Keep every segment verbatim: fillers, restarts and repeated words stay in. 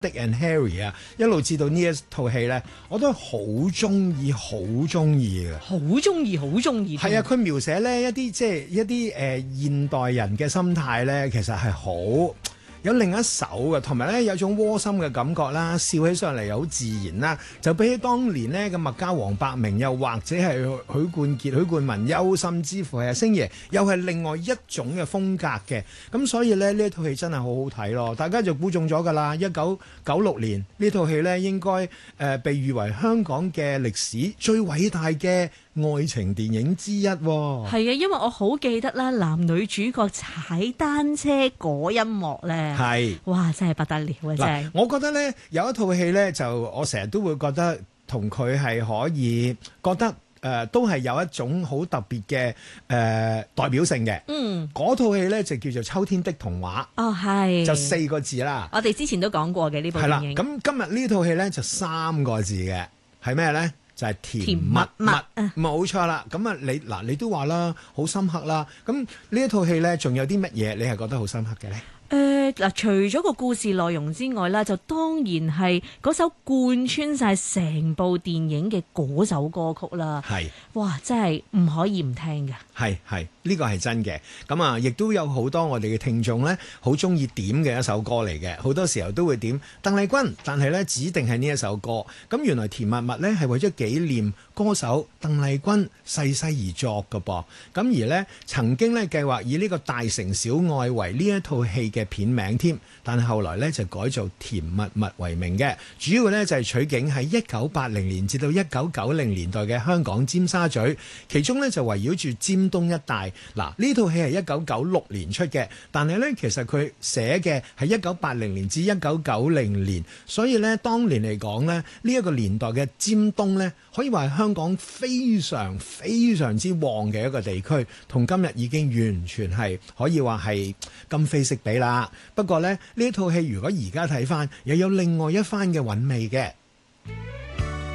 Dick and Harry 啊，一路至到呢一套戲咧，我都好中意，好中意嘅。 好中意，好中意。 係啊，佢描寫咧一啲即係一啲誒、呃、現代人嘅心態咧，其實係好有另一手嘅，同埋咧有種窩心嘅感覺啦，笑起上嚟又好自然啦，就比起當年呢嘅麥嘉、黃百鳴，又或者係許冠傑、許冠文，又甚至乎係阿星爺，又係另外一種嘅風格嘅。咁所以咧呢一套戲真係好好睇咯，大家就估中咗㗎啦。一九九六年呢套戲咧應該誒、呃、被譽為香港嘅歷史最偉大嘅愛情電影之一。係啊，因為我好記得啦，男女主角踩單車嗰一幕咧。係，哇！真係不得了啊！真係， 我覺得咧有一套戲咧，就我成日都會覺得同佢係可以覺得誒、呃，都係有一種好特別嘅誒代表性嘅。嗯，嗰套戲咧就叫做《秋天的童話》。哦，係，就四個字啦。 我哋之前都講過嘅呢部電影。 係啦，咁今日呢套戲咧就三個字嘅，係咩咧？就係、是、甜蜜蜜，冇錯啦。咁啊，你嗱你都話啦，好深刻啦。咁呢一套戲咧，仲有啲乜嘢你係覺得好深刻嘅咧？ 誒嗱、呃，除咗個故事內容之外啦，就當然係嗰首貫穿晒成部電影嘅嗰首歌曲啦。係，哇，真係唔可以唔聽嘅。 係係，呢個係真嘅。咁啊，亦都有好多我哋嘅聽眾呢，好中意點嘅一首歌嚟嘅。好多時候都會點鄧麗君，但係呢指定係呢一首歌。咁原來甜蜜蜜呢係為咗紀念歌手鄧麗君逝世而作嘅噃。咁而呢曾經呢計劃以呢個大城小愛為呢一套戲嘅片名添，但係後來呢就改做甜蜜蜜為名嘅。主要呢就係取景喺一九八零年至到一九九零年代嘅香港尖沙咀，其中呢就圍繞住尖東一帶。嗱，呢套戲係一九九六年出嘅，但係呢其實佢寫嘅係一九八零年至一九九零年，所以呢當年嚟講呢，呢一個年代嘅尖東呢，可以話係香港非常非常之旺嘅一個地區，同今日已經完全係可以話係今非昔比啦。不過呢，呢一套戲如果而家睇翻，又有另外一番嘅韻味嘅。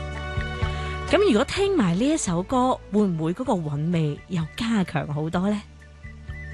咁如果聽埋呢一首歌，會唔會嗰個韻味又加強好多呢？